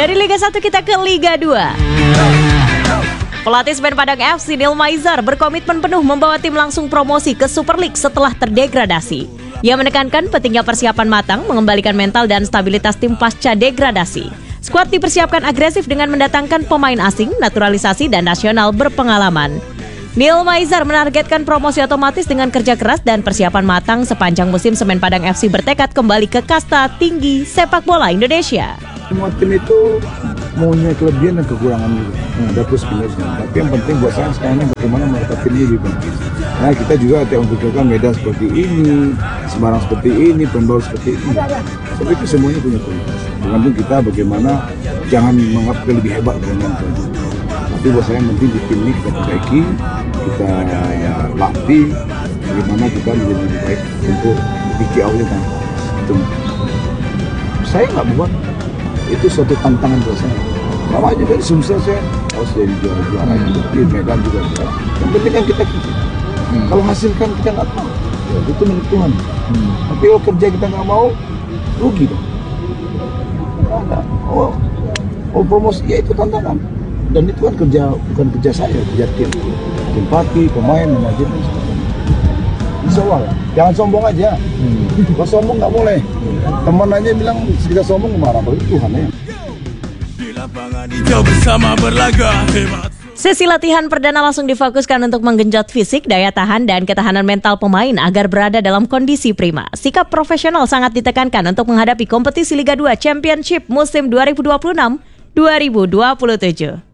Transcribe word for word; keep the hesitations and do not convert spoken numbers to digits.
Dari Liga satu kita ke Liga dua. Pelatih Semen Padang F C Neil Maizar berkomitmen penuh membawa tim langsung promosi ke Super League setelah terdegradasi. Ia menekankan pentingnya persiapan matang, mengembalikan mental dan stabilitas tim pasca degradasi. Skuad dipersiapkan agresif dengan mendatangkan pemain asing, naturalisasi dan nasional berpengalaman. Neil Maizar menargetkan promosi otomatis dengan kerja keras dan persiapan matang sepanjang musim. Semen Padang F C bertekad kembali ke kasta tinggi sepak bola Indonesia. Semua tim itu punya kelebihan dan kekurangan juga, hmm, ada plus minusnya. Tapi yang penting buat saya sekarang ini bagaimana mereka tim ini lebih bagus. Nah kita juga tidak membutuhkan medan seperti ini, Semarang seperti ini, Pendol seperti ini. Tapi itu semuanya punya kualitas. Tergantung kita bagaimana, jangan menganggap kita lebih hebat dengan itu. Tapi buat saya yang penting di tim ini kita perbaiki, kita ya, latih, bagaimana kita menjadi lebih baik untuk bikin awalnya kan. Itu saya nggak buat. Itu suatu tantangan buat saya. Sama aja dari Sumsel saya harus jadi juara-juara itu di Medan juga. Yang penting kan kita kerja. Hmm. Kalau hasilkan kita nggak tahu, ya, itu milik Tuhan. Hmm. Tapi kalau kerja kita nggak mau, rugi dong. Ada. Oh, oh promosi ya itu tantangan. Dan itu kan kerja bukan kerja saya, kerja tim, tim pelatih, pemain, manajemen. Insya Allah, jangan sombong aja. Hmm. Kalau sombong nggak boleh. Teman aja bilang kita sombong marah, berarti Tuhan ya. Sesi latihan perdana langsung difokuskan untuk menggenjot fisik, daya tahan, dan ketahanan mental pemain agar berada dalam kondisi prima. Sikap profesional sangat ditekankan untuk menghadapi kompetisi Liga dua Championship musim dua ribu dua puluh enam dua ribu dua puluh tujuh.